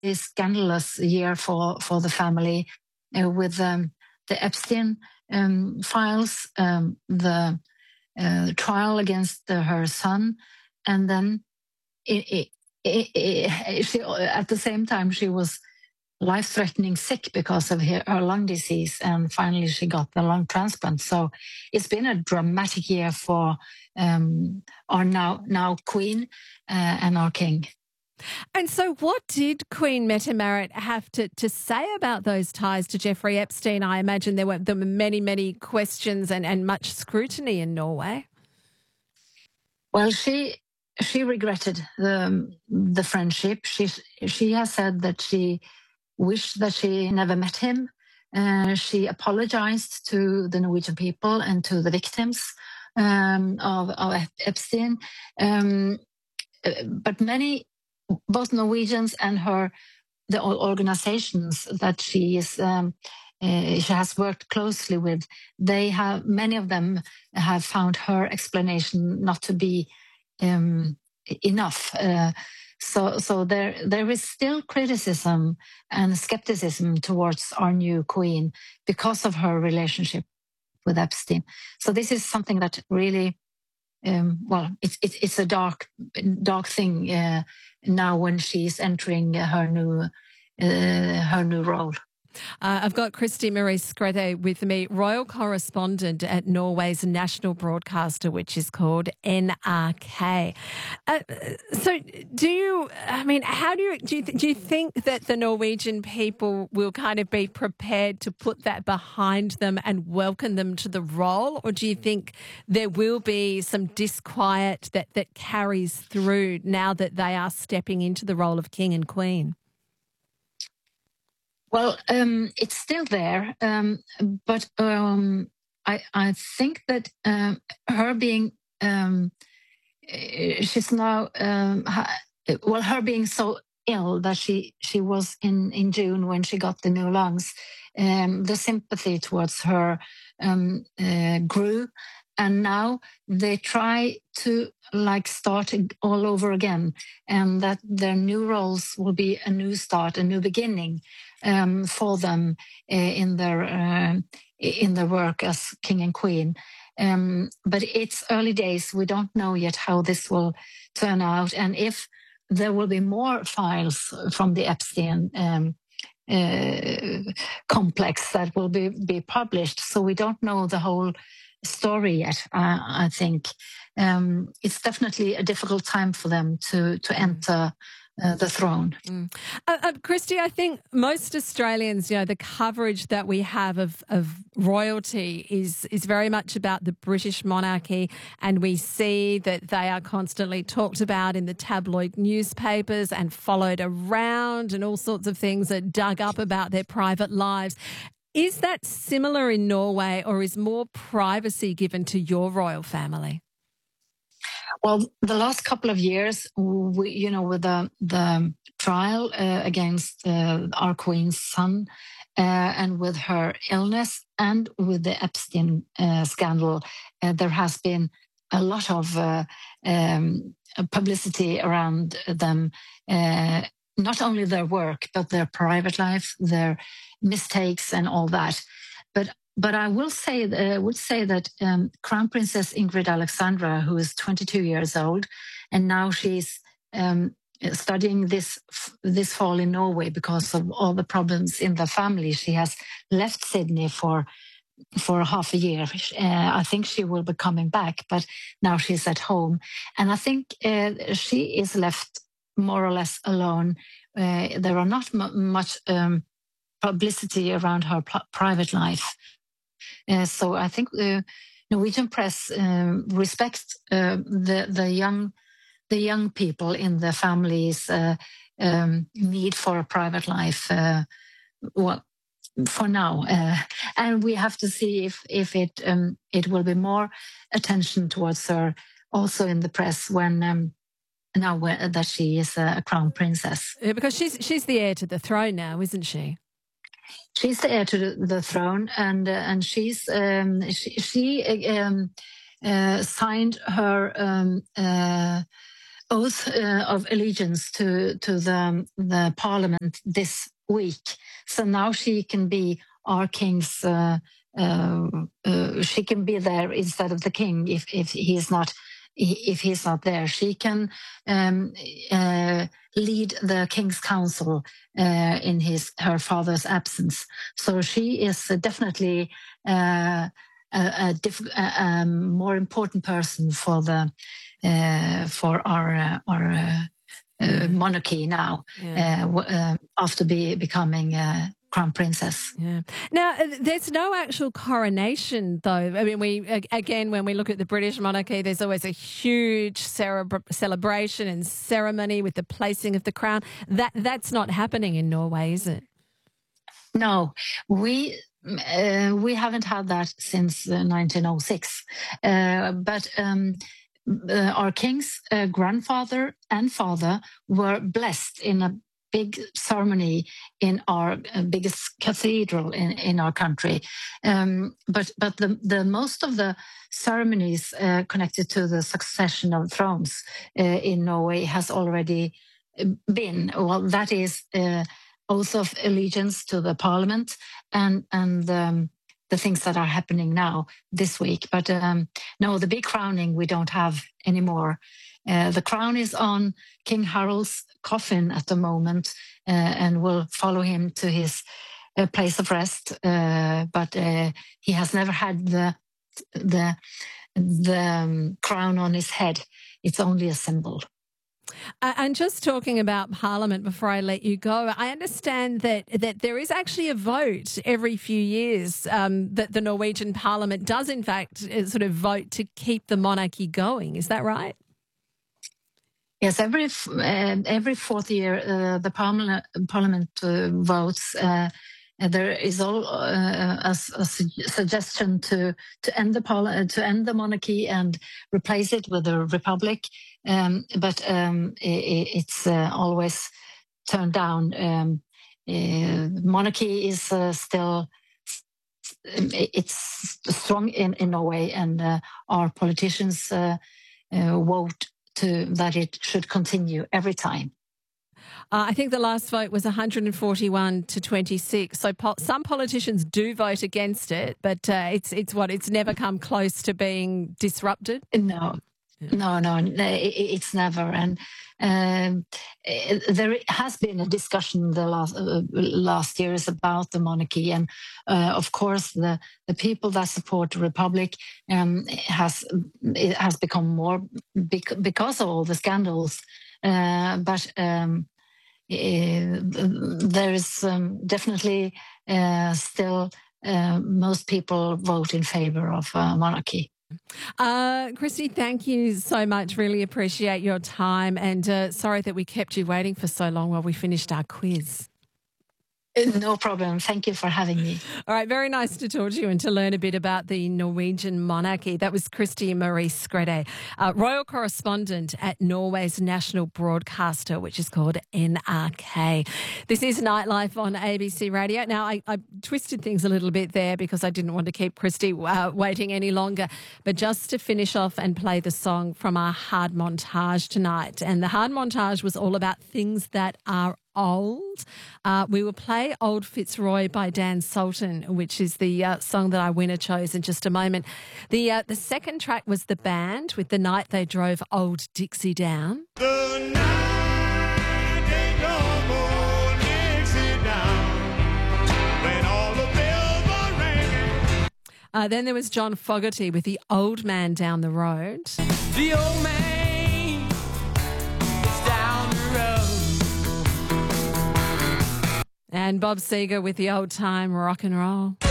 scandalous year for the family, with the Epstein files, the trial against her son, and then at the same time she was life-threatening sick because of her lung disease, and finally she got the lung transplant. So it's been a dramatic year for our now queen and our king. And so what did Queen Mette Marit have to say about those ties to Jeffrey Epstein? I imagine there were many, many questions and much scrutiny in Norway. Well, she regretted the friendship. She has said that she wished that she never met him. She apologized to the Norwegian people and to the victims of Epstein. But many, both Norwegians and the organizations that she has worked closely with, many of them have found her explanation not to be enough. So there is still criticism and skepticism towards our new queen because of her relationship with Epstein. So this is something that really, it's a dark thing now when she's entering her new role. I've got Kristi Marie Skrethe with me, royal correspondent at Norway's national broadcaster, which is called NRK. So do you think that the Norwegian people will kind of be prepared to put that behind them and welcome them to the role? Or do you think there will be some disquiet that carries through now that they are stepping into the role of king and queen? Well, it's still there, but I think that her being she's now her being so ill that she was in June when she got the new lungs. The sympathy towards her grew, and now they try to start all over again, and that their new roles will be a new start, a new beginning. For them in their work as king and queen. But it's early days. We don't know yet how this will turn out, and if there will be more files from the Epstein complex that will be published. So we don't know the whole story yet. I think it's definitely a difficult time for them to enter the throne. Kristi, I think most Australians, the coverage that we have of royalty is very much about the British monarchy, and we see that they are constantly talked about in the tabloid newspapers and followed around, and all sorts of things are dug up about their private lives. Is that similar in Norway, or is more privacy given to your royal family? Well, the last couple of years, with the trial against our queen's son, and with her illness, and with the Epstein scandal, there has been a lot of publicity around them. Not only their work, but their private life, their mistakes, and all that. But I would say that Crown Princess Ingrid Alexandra, who is 22 years old, and now she's studying this fall in Norway because of all the problems in the family. She has left Sydney for half a year. I think she will be coming back, but now she's at home. And I think she is left more or less alone. There are not much publicity around her private life. So I think the Norwegian press respects the young people in the family's need for a private life. For now, and we have to see if it will be more attention towards her also in the press when that she is a crown princess. Yeah, because she's the heir to the throne now, isn't she? She's the heir to the throne, and she signed her oath of allegiance to the parliament this week. So now she can be our king's. She can be there instead of the king if he's not there. She can lead the king's council in her father's absence. So she is definitely a more important person for our monarchy now, after becoming crown princess. Yeah. Now, there's no actual coronation, though. I mean, when we look at the British monarchy, there's always a huge celebration and ceremony with the placing of the crown. That's not happening in Norway, is it? No, we haven't had that since 1906. But our king's grandfather and father were blessed in a big ceremony in our biggest cathedral in our country. But the most of the ceremonies connected to the succession of thrones in Norway has already been. Well, that is oath of allegiance to the parliament and the things that are happening now this week. But no, the big crowning we don't have anymore. The crown is on King Harald's coffin at the moment and will follow him to his place of rest. But he has never had the crown on his head. It's only a symbol. And just talking about Parliament before I let you go, I understand that there is actually a vote every few years that the Norwegian Parliament does, in fact, sort of vote to keep the monarchy going. Is that right? Yes, every fourth year the Parliament votes. There is a suggestion to end the monarchy and replace it with a republic, but it's always turned down. Monarchy is still it's strong in Norway, and our politicians vote that it should continue every time. I think the last vote was 141 to 26. So some politicians do vote against it, but it's never come close to being disrupted. No, it's never. And there has been a discussion the last years about the monarchy, and of course the people that support the republic has become more because of all the scandals. But there is definitely still most people vote in favor of monarchy. Christy, thank you so much. Really appreciate your time, and sorry that we kept you waiting for so long while we finished our quiz. No problem. Thank you for having me. All right, very nice to talk to you and to learn a bit about the Norwegian monarchy. That was Christy Marie Skredde, royal correspondent at Norway's national broadcaster, which is called NRK. This is Nightlife on ABC Radio. Now, I twisted things a little bit there because I didn't want to keep Christy waiting any longer. But just to finish off and play the song from our hard montage tonight. And the hard montage was all about things that are old. We will play Old Fitzroy by Dan Sultan, which is the song that our winner chose in just a moment. The second track was The Band with The Night They Drove Old Dixie Down. The night they drove old Dixie down, when all the bells were ringing. Then there was John Fogerty with The Old Man Down the Road. The old man is down the road. And Bob Seger with The Old Time Rock and Roll.